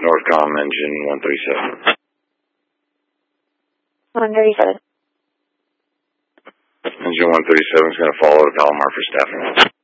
Northcom engine 137. 137. Engine 137 is going to follow to Palomar for staffing.